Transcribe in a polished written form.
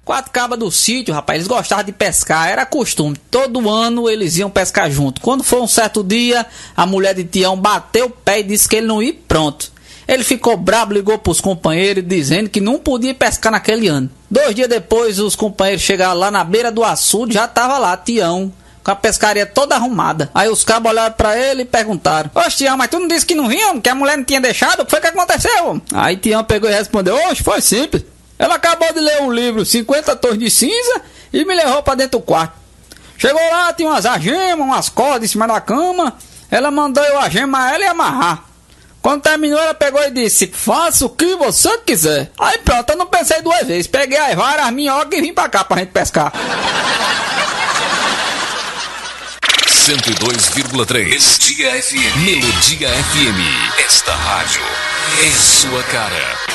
4 cabas do sítio, rapaz, eles gostavam de pescar, era costume. Todo ano eles iam pescar junto. Quando foi um certo dia, a mulher de Tião bateu o pé e disse que ele não ia, pronto. Ele ficou brabo, ligou pros companheiros dizendo que não podia pescar naquele ano. 2 dias depois, os companheiros chegaram lá na beira do açude, já tava lá Tião, com a pescaria toda arrumada. Aí os cabos olharam pra ele e perguntaram: "Oxe, Tião, mas tu não disse que não vinha, que a mulher não tinha deixado? O que foi que aconteceu?" Aí Tião pegou e respondeu: "Oxe, foi simples. Ela acabou de ler um livro, 50 Tons de Cinza, e me levou pra dentro do quarto. Chegou lá, tinha umas algemas, umas cordas em cima da cama. Ela mandou eu algemar ela e amarrar. Quando terminou, ela pegou e disse: faça o que você quiser." Aí pronto, eu não pensei 2 vezes. Peguei as varas, as minhocas e vim pra cá pra gente pescar. 102,3 Melodia FM. Melodia FM. Esta rádio é sua cara.